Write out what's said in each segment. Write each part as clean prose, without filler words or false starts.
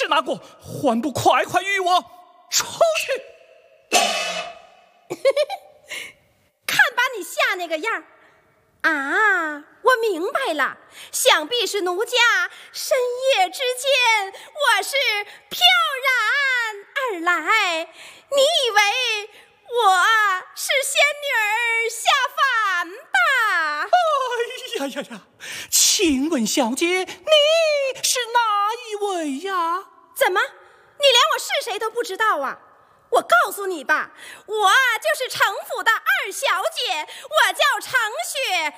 哪个？还不快快与我出去！ 看把你吓那个样啊！我明白了，想必是奴家深夜之间，我是飘然而来。你以为我是仙女儿下凡吧？ 哎呀呀呀！请问小姐，你是哪一位呀？ 怎么，你连我是谁都不知道啊？我告诉你吧，我就是程府的二小姐，我叫程雪。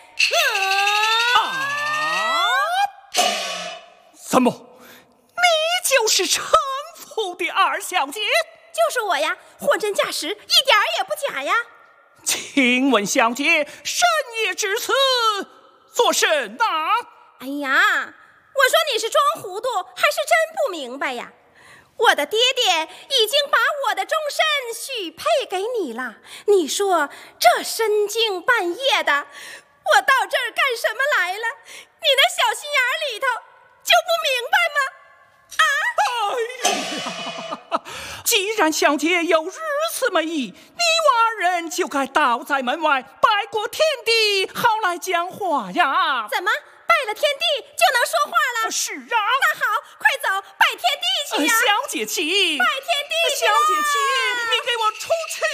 怎么，你就是程府的二小姐？ 就是我呀，货真价实，一点儿也不假呀。 请问小姐，深夜至此做甚呐？ 哎呀，我说你是装糊涂还是真不明白呀？我的爹爹已经把我的终身许配给你了，你说这深更半夜的，我到这儿干什么来了？你那小心眼里头就不明白吗？ 哎呀，既然小姐有如此美意，你我二人就该倒在门外拜过天地，好来讲话呀。 怎么拜了天地就能说话了？ 是啊。 那好，快走，拜天地去呀！ 小姐请， 拜天地去！ 小姐请，你给我出去！